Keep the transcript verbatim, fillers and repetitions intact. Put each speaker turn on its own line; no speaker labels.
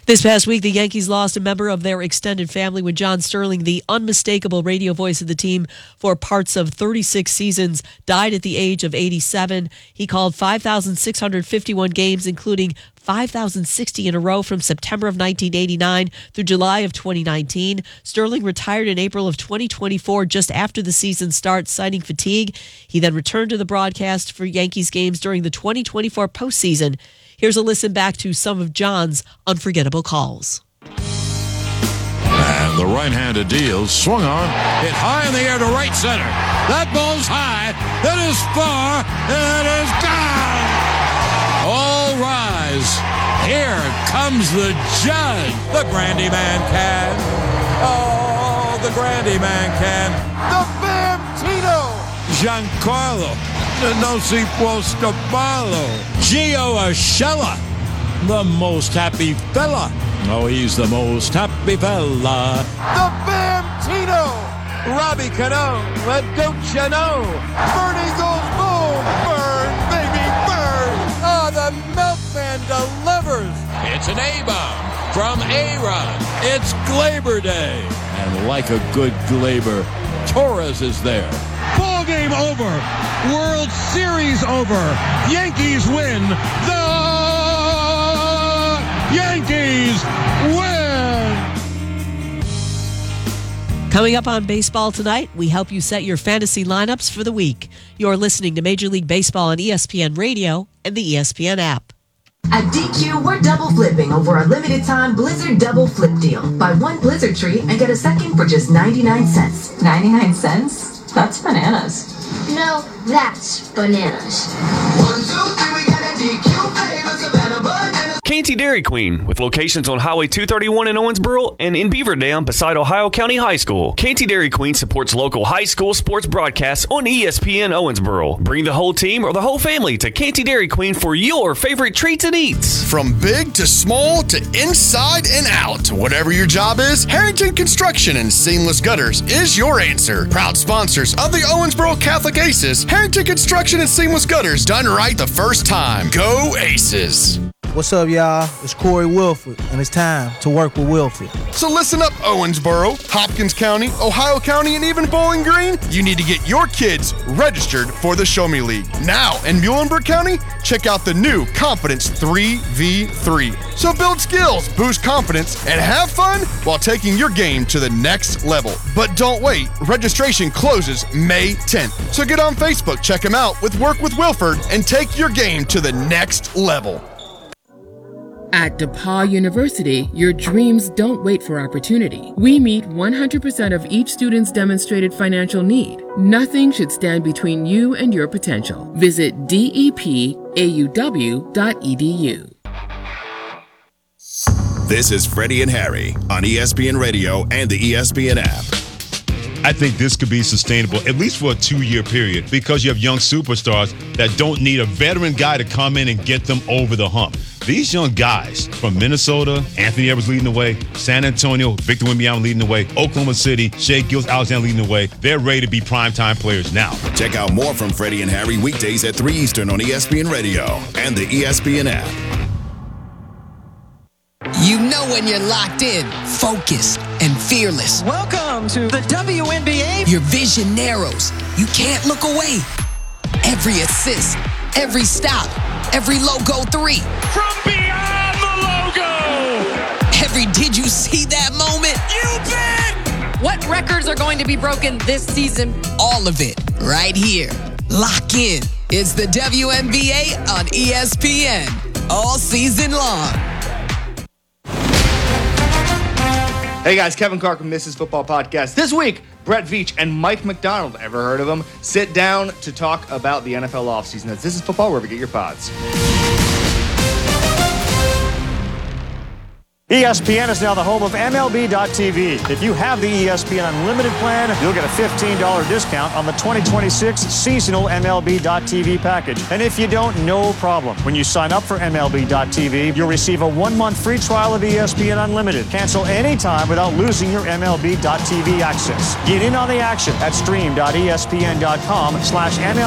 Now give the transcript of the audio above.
This past week, the Yankees lost a member of their extended family when John Sterling, the unmistakable radio voice of the team for parts of thirty-six seasons, died at the age of eighty-seven. He called five thousand six hundred fifty-one games, including five thousand sixty in a row from September of nineteen eighty-nine through July of twenty nineteen. Sterling retired in April of twenty twenty-four, just after the season start, citing fatigue. He then returned to the broadcast for Yankees games during the twenty twenty-four postseason. Here's a listen back to some of John's unforgettable calls.
And the right-handed deal, swung on, hit high in the air to right center. That ball's high, that is far, and it is gone. All rise. Here comes the judge. The Grandy Man can. Oh, the Grandy Man can. The Bambino. Giancarlo. No si può scapparlo. Gio Urshela, the most happy fella. Oh, he's the most happy fella. The Bambino. Robbie Cano, what don't you know? Bernie goes boom. Burn, baby, burn. Oh, the milkman delivers. It's an A-bomb from A-Rod. It's Glaber Day. And like a good Glaber, Torres is there. Ball game over. World Series over. Yankees win. The Yankees win.
Coming up on Baseball Tonight, we help you set your fantasy lineups for the week. You're listening to Major League Baseball on E S P N Radio and the E S P N app.
At D Q, we're double flipping over a limited time Blizzard double flip deal. Buy one Blizzard tree and get a second for just ninety-nine cents.
ninety-nine cents? That's bananas.
No, that's bananas.
One, two, three, we got a D Q flavor, Savannah bananas.
Canty Dairy Queen, with locations on Highway two thirty-one in Owensboro and in Beaverdam beside Ohio County High School. Canty Dairy Queen supports local high school sports broadcasts on E S P N Owensboro. Bring the whole team or the whole family to Canty Dairy Queen for your favorite treats and eats.
From big to small to inside and out, whatever your job is, Harrington Construction and Seamless Gutters is your answer. Proud sponsors of the Owensboro Catholic Aces, Harrington Construction and Seamless Gutters, done right the first time. Go Aces!
What's up, y'all? It's Corey Wilford, and it's time to work with Wilford.
So listen up, Owensboro, Hopkins County, Ohio County, and even Bowling Green. You need to get your kids registered for the Show Me League. Now, in Muhlenberg County, check out the new Confidence three v three. So build skills, boost confidence, and have fun while taking your game to the next level. But don't wait. Registration closes May tenth. So get on Facebook, check them out with Work with Wilford, and take your game to the next level.
At DePauw University, your dreams don't wait for opportunity. We meet one hundred percent of each student's demonstrated financial need. Nothing should stand between you and your potential. Visit D E P A U W dot E D U.
This is Freddie and Harry on E S P N Radio and the E S P N app.
I think this could be sustainable, at least for a two-year period, because you have young superstars that don't need a veteran guy to come in and get them over the hump. These young guys from Minnesota, Anthony Edwards leading the way, San Antonio, Victor Wembanyama leading the way, Oklahoma City, Shai Gilgeous-Alexander leading the way. They're ready to be primetime players now.
Check out more from Freddie and Harry weekdays at three Eastern on E S P N Radio and the E S P N app.
You know when you're locked in, focused, and fearless.
Welcome to the W N B A.
Your vision narrows. You can't look away. Every assist, every stop, every logo three.
From beyond the logo.
Every did you see that moment?
You bet.
What records are going to be broken this season?
All of it right here. Lock in. It's the W N B A on E S P N all season long.
Hey guys, Kevin Carr from Missus Football Podcast. This week, Brett Veach and Mike McDonald, ever heard of them, sit down to talk about the N F L offseason. That's This Is Football, wherever you get your pods.
E S P N is now the home of M L B dot T V. If you have the E S P N Unlimited plan, you'll get a fifteen dollars discount on the twenty twenty-six seasonal M L B dot T V package. And if you don't, no problem. When you sign up for M L B dot T V, you'll receive a one-month free trial of E S P N Unlimited. Cancel anytime without losing your M L B dot T V access. Get in on the action at stream dot E S P N dot com slash M L B.